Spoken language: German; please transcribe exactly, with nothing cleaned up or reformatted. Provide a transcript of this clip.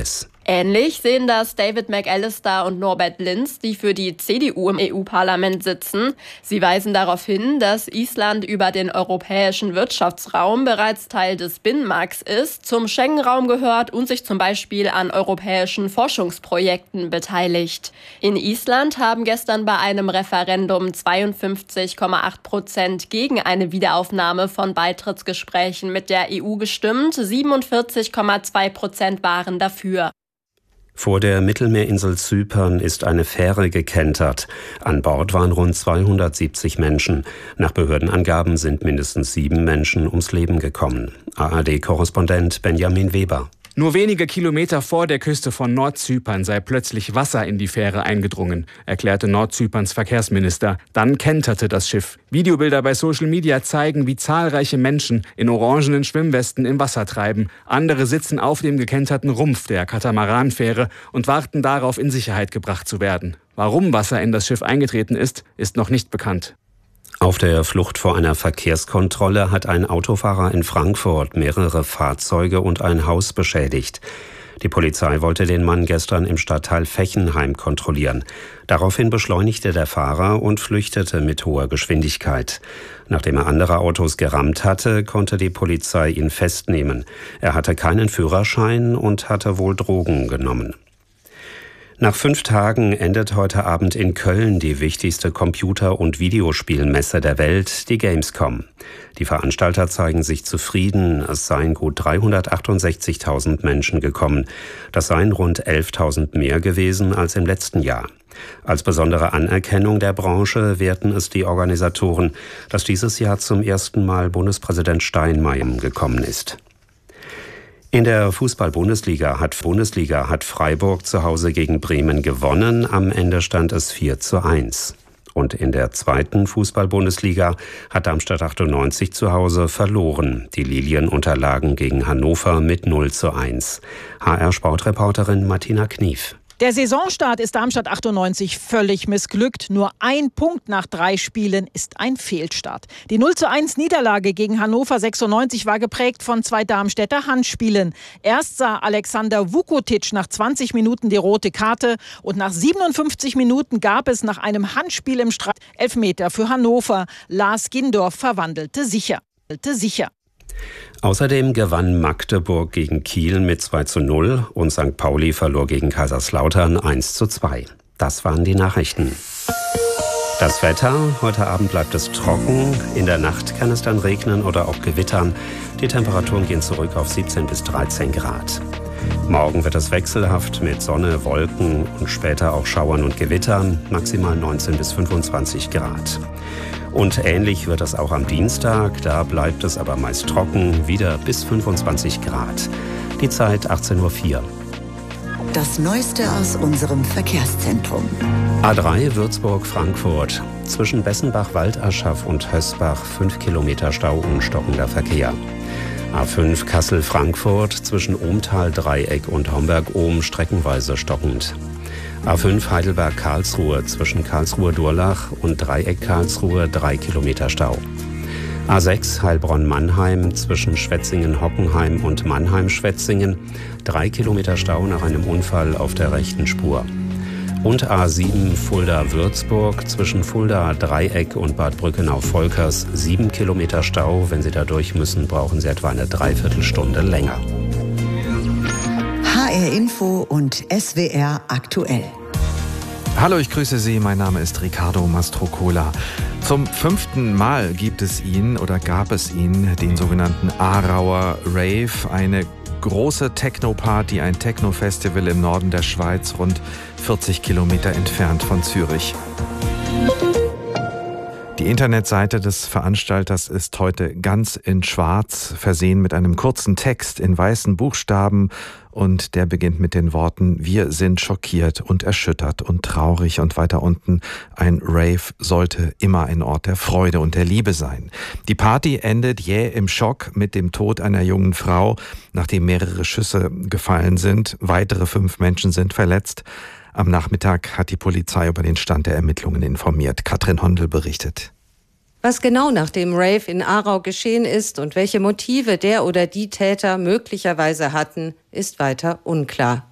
González. Ähnlich sehen das David McAllister und Norbert Linz, die für die C D U im E U-Parlament sitzen. Sie weisen darauf hin, dass Island über den europäischen Wirtschaftsraum bereits Teil des Binnenmarkts ist, zum Schengen-Raum gehört und sich zum Beispiel an europäischen Forschungsprojekten beteiligt. In Island haben gestern bei einem Referendum zweiundfünfzig Komma acht Prozent gegen eine Wiederaufnahme von Beitrittsgesprächen mit der E U gestimmt, siebenundvierzig Komma zwei Prozent waren dafür. Vor der Mittelmeerinsel Zypern ist eine Fähre gekentert. An Bord waren rund zweihundertsiebzig Menschen. Nach Behördenangaben sind mindestens sieben Menschen ums Leben gekommen. A R D-Korrespondent Benjamin Weber. Nur wenige Kilometer vor der Küste von Nordzypern sei plötzlich Wasser in die Fähre eingedrungen, erklärte Nordzyperns Verkehrsminister. Dann kenterte das Schiff. Videobilder bei Social Media zeigen, wie zahlreiche Menschen in orangenen Schwimmwesten im Wasser treiben. Andere sitzen auf dem gekenterten Rumpf der Katamaranfähre und warten darauf, in Sicherheit gebracht zu werden. Warum Wasser in das Schiff eingetreten ist, ist noch nicht bekannt. Auf der Flucht vor einer Verkehrskontrolle hat ein Autofahrer in Frankfurt mehrere Fahrzeuge und ein Haus beschädigt. Die Polizei wollte den Mann gestern im Stadtteil Fechenheim kontrollieren. Daraufhin beschleunigte der Fahrer und flüchtete mit hoher Geschwindigkeit. Nachdem er andere Autos gerammt hatte, konnte die Polizei ihn festnehmen. Er hatte keinen Führerschein und hatte wohl Drogen genommen. Nach fünf Tagen endet heute Abend in Köln die wichtigste Computer- und Videospielmesse der Welt, die Gamescom. Die Veranstalter zeigen sich zufrieden, es seien gut dreihundertachtundsechzigtausend Menschen gekommen. Das seien rund elftausend mehr gewesen als im letzten Jahr. Als besondere Anerkennung der Branche werten es die Organisatoren, dass dieses Jahr zum ersten Mal Bundespräsident Steinmeier gekommen ist. In der Fußball-Bundesliga hat, Bundesliga hat Freiburg zu Hause gegen Bremen gewonnen. Am Ende stand es vier zu eins. Und in der zweiten Fußball-Bundesliga hat Darmstadt achtundneunzig zu Hause verloren. Die Lilien unterlagen gegen Hannover mit null zu eins. H R-Sportreporterin Martina Knief. Der Saisonstart ist Darmstadt achtundneunzig völlig missglückt. Nur ein Punkt nach drei Spielen ist ein Fehlstart. Die null zu eins Niederlage gegen Hannover sechsundneunzig war geprägt von zwei Darmstädter Handspielen. Erst sah Alexander Vukotic nach zwanzig Minuten die rote Karte und nach siebenundfünfzig Minuten gab es nach einem Handspiel im Strafraum Elfmeter für Hannover. Lars Gindorf verwandelte sicher. sicher. Außerdem gewann Magdeburg gegen Kiel mit zwei zu null und Sankt Pauli verlor gegen Kaiserslautern eins zu zwei. Das waren die Nachrichten. Das Wetter: Heute Abend bleibt es trocken. In der Nacht kann es dann regnen oder auch gewittern. Die Temperaturen gehen zurück auf siebzehn bis dreizehn Grad. Morgen wird es wechselhaft mit Sonne, Wolken und später auch Schauern und Gewittern. Maximal neunzehn bis fünfundzwanzig Grad. Und ähnlich wird es auch am Dienstag. Da bleibt es aber meist trocken, wieder bis fünfundzwanzig Grad. Die Zeit achtzehn Uhr vier. Das Neueste aus unserem Verkehrszentrum. A drei Würzburg-Frankfurt. Zwischen Bessenbach-Waldaschaf und Hösbach fünf Kilometer Stau und stockender Verkehr. A fünf Kassel-Frankfurt zwischen Ohmtal-Dreieck und Homberg-Ohm streckenweise stockend. A fünf Heidelberg-Karlsruhe zwischen Karlsruhe-Durlach und Dreieck-Karlsruhe drei Kilometer Stau. A sechs Heilbronn-Mannheim zwischen Schwetzingen-Hockenheim und Mannheim-Schwetzingen drei Kilometer Stau nach einem Unfall auf der rechten Spur. Und A sieben Fulda-Würzburg zwischen Fulda-Dreieck und Bad Brückenau-Volkers sieben Kilometer Stau. Wenn Sie da durch müssen, brauchen Sie etwa eine Dreiviertelstunde länger. H R Info und S W R aktuell. Hallo, ich grüße Sie. Mein Name ist Ricardo Mastrocola. Zum fünften Mal gibt es ihn oder gab es ihn, den sogenannten Aarauer Rave, eine große Techno-Party, ein Techno-Festival im Norden der Schweiz, rund vierzig Kilometer entfernt von Zürich. Die Internetseite des Veranstalters ist heute ganz in Schwarz, versehen mit einem kurzen Text in weißen Buchstaben und der beginnt mit den Worten: Wir sind schockiert und erschüttert und traurig, und weiter unten: Ein Rave sollte immer ein Ort der Freude und der Liebe sein. Die Party endet jäh im Schock mit dem Tod einer jungen Frau, nachdem mehrere Schüsse gefallen sind. Weitere fünf Menschen sind verletzt. Am Nachmittag hat die Polizei über den Stand der Ermittlungen informiert. Katrin Hondel berichtet. Was genau nach dem Rave in Aarau geschehen ist und welche Motive der oder die Täter möglicherweise hatten, ist weiter unklar.